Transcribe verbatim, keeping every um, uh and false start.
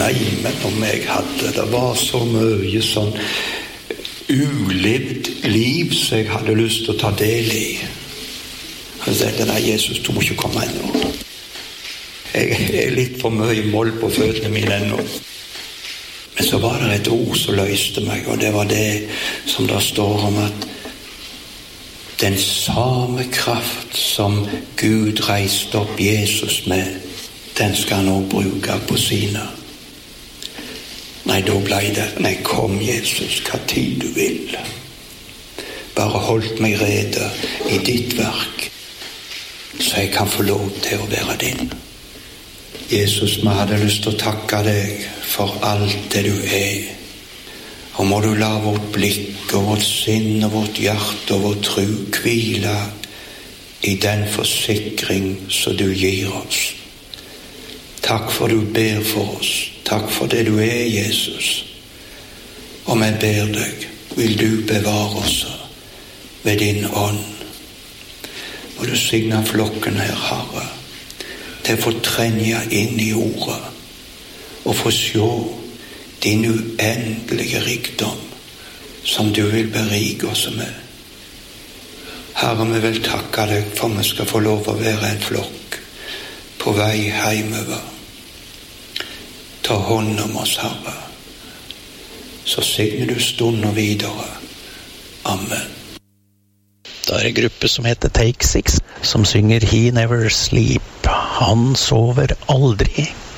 neimen om jeg hadde. Det var så mye sånn ulevd liv som jeg hadde lyst til å ta del i. Han sa, det der Jesus, du må ikke komme ennå. Jeg er litt for mye mål på føttene mine ennå. Men så var det et ord som løste meg, og det var det som der står om at den samme kraft som Gud reiste opp Jesus med, den skal han også bruke på sine. Nei, da ble det, nei, kom Jesus, hva tid du vil. Bare holdt meg rede i ditt verk, så jeg kan få lov til å være din. Jesus, vi hadde lyst til å takke deg for alt det du er. Og må du la vårt blikk og vårt sinn og vårt hjerte og vår tro hvile i den forsikring som du gir oss. Takk for du ber for oss. Takk for det du er, Jesus. Og vi ber deg, vil du bevare oss ved din ånd. Og du signer flokken her, Herre, til å få trenge inn i ordet og få se din uendelige rikdom som du vil berike oss med. Herre, vi vil takke deg for vi skal få lov å være en flokk på vei hjemover. Ta hånd om oss, Herre, så signer du stunden videre. Amen. Det er en gruppe som heter Take Six, som synger He Never Sleep. Han sover aldri.